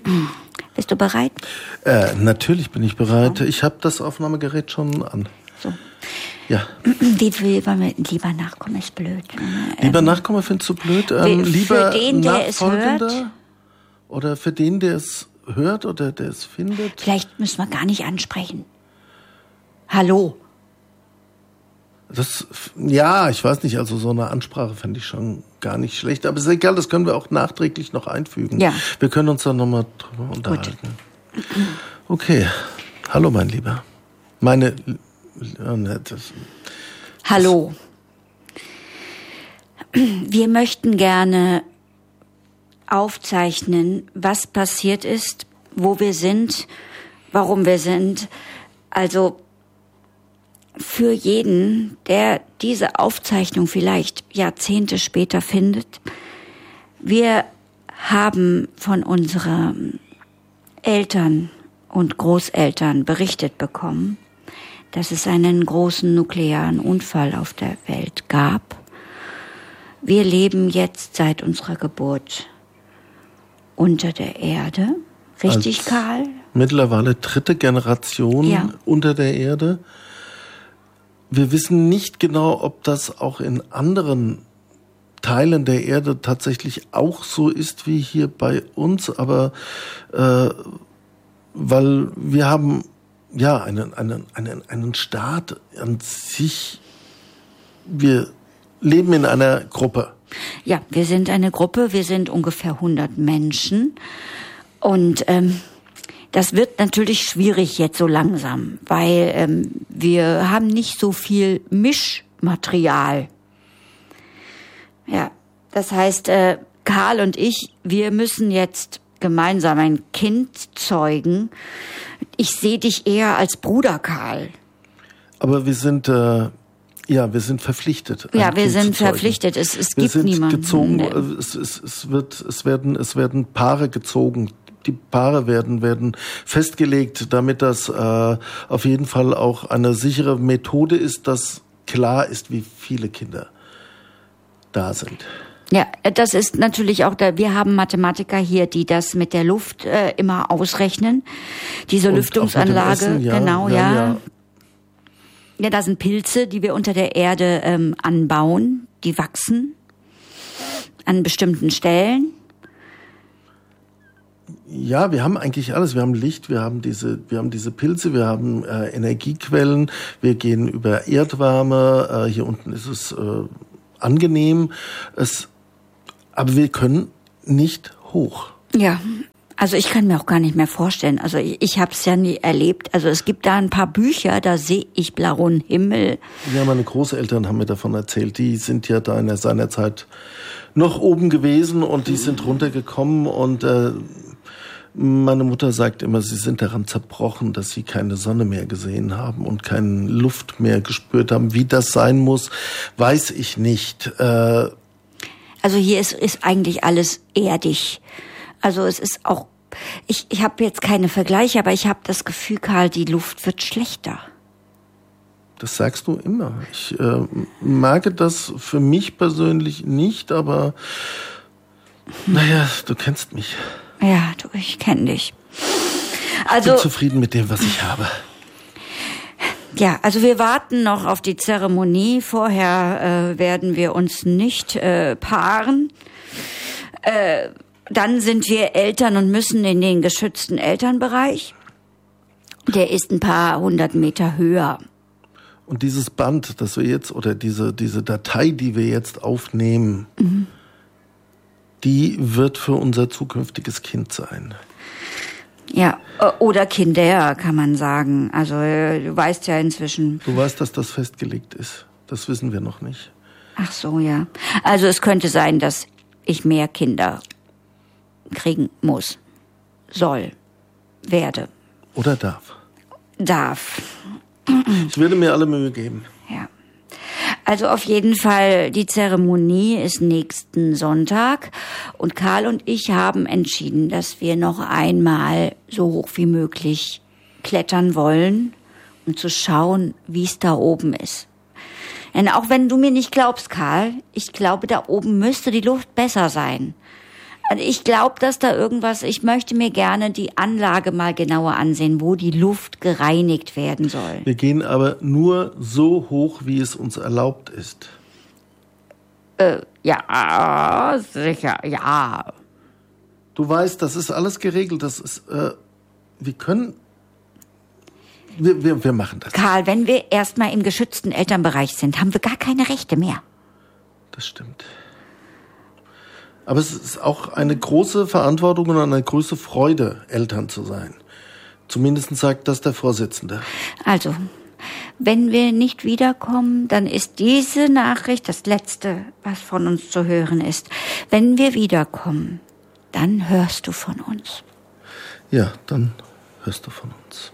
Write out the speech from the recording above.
Bist du bereit? Natürlich bin ich bereit. Ich habe das Aufnahmegerät schon an. So. Ja. Wie viel wollen wir? Lieber Nachkommen ist blöd. Lieber Nachkommen findest du blöd? Lieber für den, der es hört? Oder für den, der es hört oder der es findet? Vielleicht müssen wir gar nicht ansprechen. Hallo. Ich weiß nicht, also so eine Ansprache fände ich schon gar nicht schlecht. Aber ist egal, das können wir auch nachträglich noch einfügen. Ja. Wir können uns dann nochmal drüber unterhalten. Gut. Okay. Hallo, mein Lieber. Hallo. Wir möchten gerne aufzeichnen, was passiert ist, wo wir sind, warum wir sind. Also für jeden, der diese Aufzeichnung vielleicht Jahrzehnte später findet, wir haben von unseren Eltern und Großeltern berichtet bekommen, dass es einen großen nuklearen Unfall auf der Welt gab. Wir leben jetzt seit unserer Geburt unter der Erde. Richtig, als Karl? Mittlerweile 3. Generation unter der Erde. Wir wissen nicht genau, ob das auch in anderen Teilen der Erde tatsächlich auch so ist wie hier bei uns, aber weil wir haben einen Staat an sich. Wir leben in einer Gruppe. Ja, wir sind eine Gruppe, wir sind ungefähr 100 Menschen und das wird natürlich schwierig jetzt so langsam, weil wir haben nicht so viel Mischmaterial. Ja, das heißt, Karl und ich, wir müssen jetzt gemeinsam ein Kind zeugen. Ich sehe dich eher als Bruder, Karl. Aber wir sind verpflichtet. Ja, wir sind verpflichtet. Es gibt niemanden. Gezogen. Es werden Paare gezogen. Die Paare werden festgelegt, damit das auf jeden Fall auch eine sichere Methode ist, dass klar ist, wie viele Kinder da sind. Ja, das ist natürlich auch wir haben Mathematiker hier, die das mit der Luft immer ausrechnen. Diese und Lüftungsanlage, Essen, genau. Ja, da sind Pilze, die wir unter der Erde anbauen, die wachsen an bestimmten Stellen. Ja, wir haben eigentlich alles. Wir haben Licht, wir haben diese Pilze, wir haben Energiequellen, wir gehen über Erdwärme. Hier unten ist es angenehm. Aber wir können nicht hoch. Ja, also ich kann mir auch gar nicht mehr vorstellen. Also ich habe es ja nie erlebt. Also es gibt da ein paar Bücher, da sehe ich blauen Himmel. Ja, meine Großeltern haben mir davon erzählt. Die sind ja da in seiner Zeit noch oben gewesen und die sind runtergekommen und meine Mutter sagt immer, sie sind daran zerbrochen, dass sie keine Sonne mehr gesehen haben und keine Luft mehr gespürt haben. Wie das sein muss, weiß ich nicht. Also hier ist eigentlich alles erdig. Also es ist auch, ich habe jetzt keine Vergleiche, aber ich habe das Gefühl, Karl, die Luft wird schlechter. Das sagst du immer. Ich merke das für mich persönlich nicht, aber naja, du kennst mich. Ja, ich kenne dich. Also, ich bin zufrieden mit dem, was ich habe. Ja, also wir warten noch auf die Zeremonie. Vorher werden wir uns nicht paaren. Dann sind wir Eltern und müssen in den geschützten Elternbereich. Der ist ein paar 100 Meter höher. Und dieses Band, das wir jetzt, oder diese Datei, die wir jetzt aufnehmen, die wird für unser zukünftiges Kind sein. Ja, oder Kinder, kann man sagen. Also du weißt ja inzwischen. Du weißt, dass das festgelegt ist. Das wissen wir noch nicht. Ach so, ja. Also es könnte sein, dass ich mehr Kinder kriegen muss, soll, werde. Oder darf. Darf. Ich würde mir alle Mühe geben. Ja. Also auf jeden Fall, die Zeremonie ist nächsten Sonntag und Karl und ich haben entschieden, dass wir noch einmal so hoch wie möglich klettern wollen, um zu schauen, wie es da oben ist. Denn auch wenn du mir nicht glaubst, Karl, ich glaube, da oben müsste die Luft besser sein. Also ich glaube, dass da ich möchte mir gerne die Anlage mal genauer ansehen, wo die Luft gereinigt werden soll. Wir gehen aber nur so hoch, wie es uns erlaubt ist. Ja, sicher, ja. Du weißt, das ist alles geregelt. Das ist, wir machen das. Karl, wenn wir erstmal im geschützten Elternbereich sind, haben wir gar keine Rechte mehr. Das stimmt. Aber es ist auch eine große Verantwortung und eine große Freude, Eltern zu sein. Zumindest sagt das der Vorsitzende. Also, wenn wir nicht wiederkommen, dann ist diese Nachricht das Letzte, was von uns zu hören ist. Wenn wir wiederkommen, dann hörst du von uns. Ja, dann hörst du von uns.